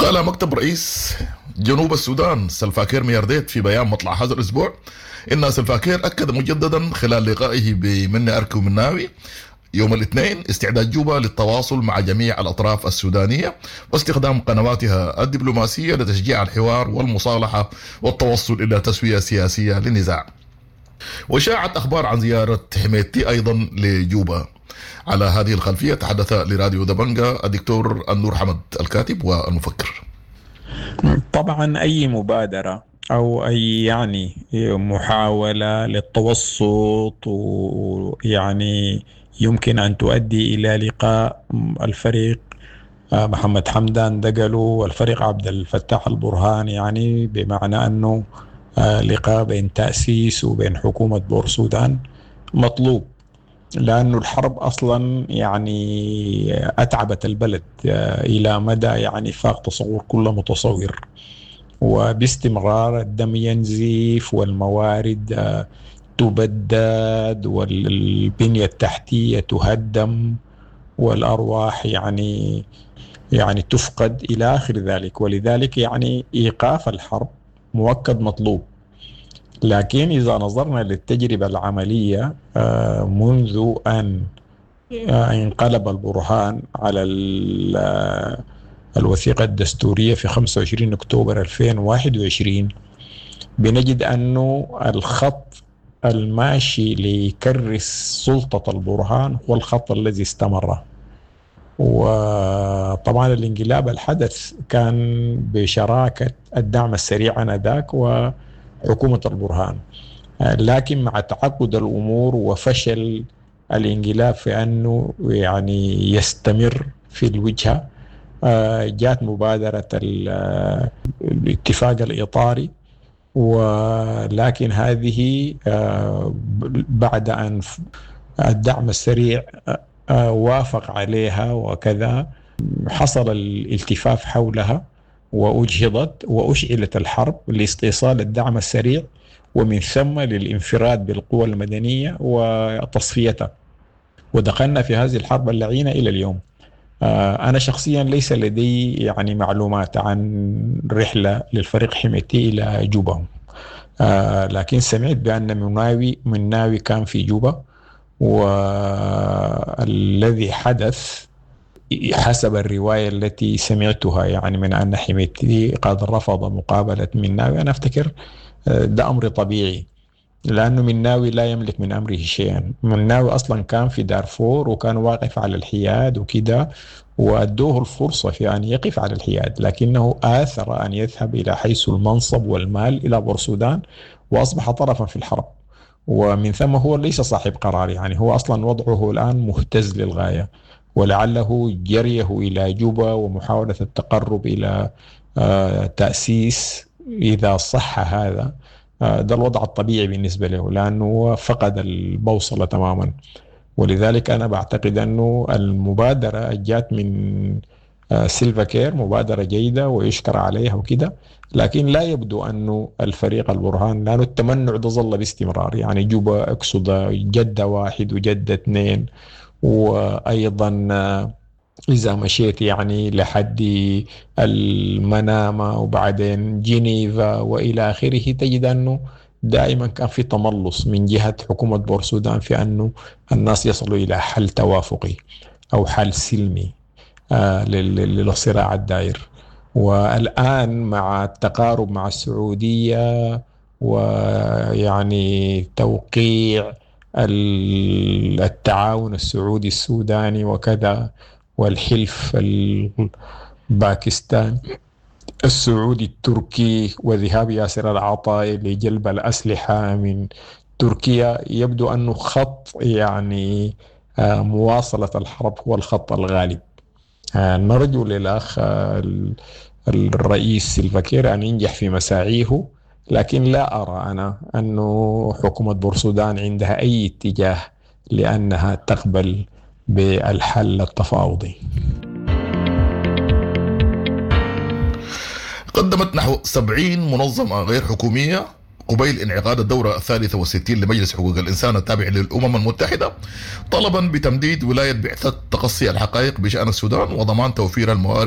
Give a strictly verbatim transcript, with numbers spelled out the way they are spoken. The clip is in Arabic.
قال مكتب رئيس جنوب السودان سلفاكير ميارديت في بيان مطلع هذا الأسبوع إن سلفاكير أكد مجددا خلال لقائه بمنى أركو مناوي يوم الاثنين استعداد جوبا للتواصل مع جميع الأطراف السودانية واستخدام قنواتها الدبلوماسية لتشجيع الحوار والمصالحة والتوصل إلى تسوية سياسية للنزاع. وشاعت أخبار عن زيارة حميدتي أيضا لجوبا. على هذه الخلفية تحدث لراديو دبنجا الدكتور النور حمد الكاتب والمفكر. طبعا أي مبادرة أو أي يعني محاولة للتوسط ويعني يمكن أن تؤدي إلى لقاء الفريق محمد حمدان دقلو والفريق عبد الفتاح البرهان، يعني بمعنى أنه لقاء بين تأسيس وبين حكومة بور سودان مطلوب، لأنه الحرب أصلا يعني أتعبت البلد إلى مدى يعني فاق تصور كل متصور، وباستمرار الدم ينزف والموارد تبدد والبنية التحتية تهدم والأرواح يعني يعني تفقد إلى آخر ذلك. ولذلك يعني إيقاف الحرب مؤكد مطلوب. لكن إذا نظرنا للتجربة العملية منذ أن انقلب البرهان على الوثيقة الدستورية في خمسة وعشرين أكتوبر ألفين وواحد وعشرين، بنجد أنه الخط الماشي ليكرس سلطة البرهان هو الخط الذي استمر. وطبعا الانقلاب الحدث كان بشراكة الدعم السريع آنذاك وحكومة البرهان، لكن مع تعقد الأمور وفشل الانقلاب في أنه يعني يستمر في الوجهة، جاءت مبادرة الاتفاق الإطاري، ولكن هذه بعد أن الدعم السريع وافق عليها وكذا حصل الالتفاف حولها وأجهضت وأشعلت الحرب لاستئصال الدعم السريع ومن ثم للانفراد بالقوى المدنية وتصفيتها، ودخلنا في هذه الحرب اللعينة إلى اليوم. أنا شخصيا ليس لدي يعني معلومات عن رحلة للفريق حميدتي إلى جوبا، لكن سمعت بأن مناوي مناوي كان في جوبا، والذي حدث حسب الرواية التي سمعتها يعني من أن حميدتي قد رفض مقابلة مناوي. أنا أفتكر ده أمر طبيعي، لأنه مناوي لا يملك من أمره شيئا. مناوي أصلا كان في دارفور وكان واقف على الحياد وكده، وأدوه الفرصة في أن يقف على الحياد، لكنه آثر أن يذهب إلى حيث المنصب والمال إلى بور سودان وأصبح طرفا في الحرب، ومن ثم هو ليس صاحب قرار. يعني هو أصلا وضعه الآن مهتز للغاية، ولعله جريه إلى جوبا ومحاولة التقرب إلى تأسيس إذا صح هذا ده الوضع الطبيعي بالنسبة له، لأنه فقد البوصلة تماما. ولذلك أنا بعتقد أنه المبادرة جات من سيلفا كير مبادرة جيدة ويشكر عليها وكده، لكن لا يبدو أنه الفريق البرهان، لأنه التمنع ده ظل باستمرار. يعني جوبا أقصد جدة واحد وجدة اثنين، وأيضا إذا مشيت يعني لحد المنامة وبعدين جنيفا وإلى آخره، تجد أنه دائما كان في تملص من جهة حكومة بور سودان في أنه الناس يصلوا إلى حل توافقي أو حل سلمي آه للصراع الدائر. والآن مع التقارب مع السعودية ويعني توقيع التعاون السعودي السوداني وكذا، والحلف الباكستاني السعودي التركي وذهاب ياسر العطاء لجلب الأسلحة من تركيا، يبدو أنه خط يعني مواصلة الحرب هو الخط الغالب. نرجو للأخ الرئيس سيلفا كير أن ينجح في مساعيه، لكن لا أرى أنا أنه حكومة بور سودان عندها أي اتجاه لأنها تقبل بالحل التفاوضي. قدمت نحو سبعين منظمة غير حكومية قبيل انعقاد الدورة الثالثة والستين لمجلس حقوق الإنسان التابع للأمم المتحدة طلبا بتمديد ولاية بعثة تقصي الحقائق بشأن السودان وضمان توفير الموارد